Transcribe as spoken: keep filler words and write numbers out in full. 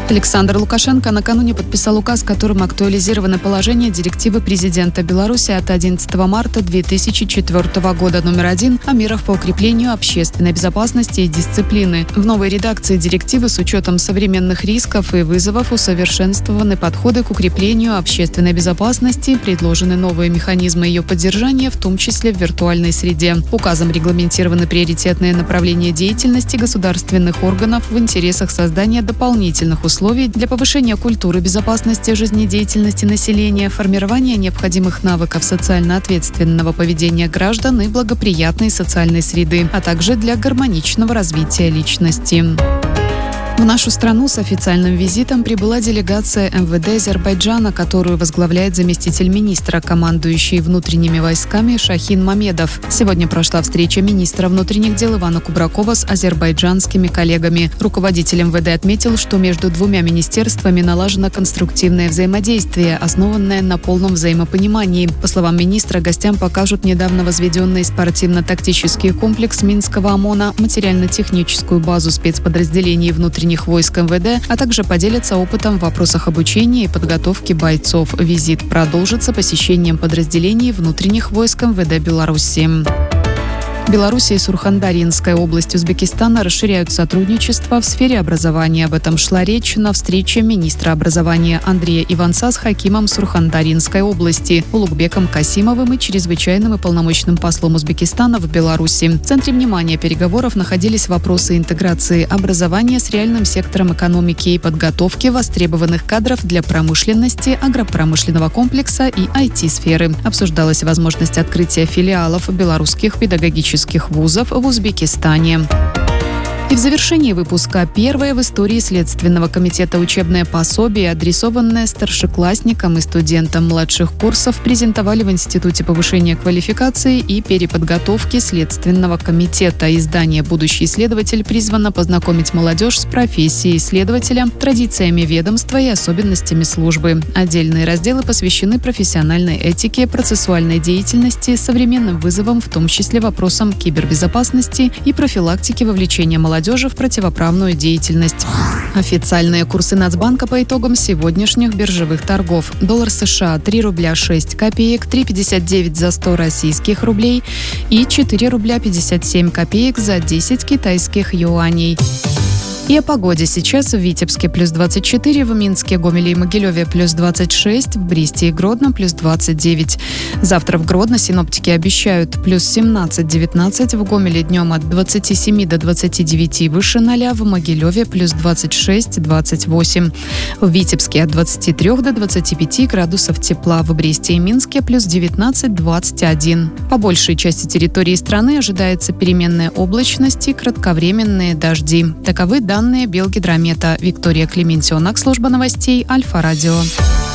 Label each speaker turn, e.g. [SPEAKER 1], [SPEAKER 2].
[SPEAKER 1] Александр Лукашенко накануне подписал указ, которым актуализированы положения директивы президента Беларуси от одиннадцатого марта две тысячи четвёртого года номер один о мерах по укреплению общественной безопасности и дисциплины. В новой редакции директивы с учетом современных рисков и вызовов усовершенствованы подходы к укреплению общественной безопасности, предложены новые механизмы ее поддержания, в том числе в виртуальной среде. Указом регламентированы приоритетные направления деятельности государственных органов в интересах создания дополнительных условий условий для повышения культуры безопасности жизнедеятельности населения, формирования необходимых навыков социально ответственного поведения граждан и благоприятной социальной среды, а также для гармоничного развития личности. В нашу страну с официальным визитом прибыла делегация эм вэ дэ Азербайджана, которую возглавляет заместитель министра, командующий внутренними войсками Шахин Мамедов. Сегодня прошла встреча министра внутренних дел Ивана Кубракова с азербайджанскими коллегами. Руководитель эм вэ дэ отметил, что между двумя министерствами налажено конструктивное взаимодействие, основанное на полном взаимопонимании. По словам министра, гостям покажут недавно возведенный спортивно-тактический комплекс Минского ОМОНа, материально-техническую базу спецподразделений внутренних войск эм вэ дэ, а также поделятся опытом в вопросах обучения и подготовки бойцов. Визит продолжится посещением подразделений внутренних войск эм вэ дэ Беларуси. Беларусь и Сурхандарьинская область Узбекистана расширяют сотрудничество в сфере образования. Об этом шла речь на встрече министра образования Андрея Иванца с хакимом Сурхандарьинской области Улугбеком Касимовым и чрезвычайным и полномочным послом Узбекистана в Беларуси. В центре внимания переговоров находились вопросы интеграции образования с реальным сектором экономики и подготовки востребованных кадров для промышленности, агропромышленного комплекса и ай ти-сферы. Обсуждалась возможность открытия филиалов белорусских педагогических вузов в Узбекистане. И в завершении выпуска первое в истории Следственного комитета учебное пособие, адресованное старшеклассникам и студентам младших курсов, презентовали в Институте повышения квалификации и переподготовки Следственного комитета. Издание «Будущий следователь» призвано познакомить молодежь с профессией следователя, традициями ведомства и особенностями службы. Отдельные разделы посвящены профессиональной этике, процессуальной деятельности, современным вызовам, в том числе вопросам кибербезопасности и профилактики вовлечения молодежи молодежи в противоправную деятельность. Официальные курсы Нацбанка по итогам сегодняшних биржевых торгов. Доллар США три рубля шесть копеек, три пятьдесят девять за сто российских рублей и четыре рубля пятьдесят семь копеек за десять китайских юаней. И о погоде. Сейчас в Витебске плюс двадцать четыре, в Минске, Гомеле и Могилеве плюс двадцать шесть, в Бресте и Гродно плюс двадцать девять. Завтра в Гродно синоптики обещают плюс семнадцать-девятнадцать, в Гомеле днем от двадцати семи до двадцати девяти выше ноля, в Могилеве плюс двадцать шесть-двадцать восемь. В Витебске от двадцати трёх до двадцати пяти градусов тепла, в Бресте и Минске плюс девятнадцать-двадцать один. По большей части территории страны ожидается переменная облачность и кратковременные дожди. Таковы данные Данные Белгидромета. Виктория Клементьонок, служба новостей Альфа-Радио.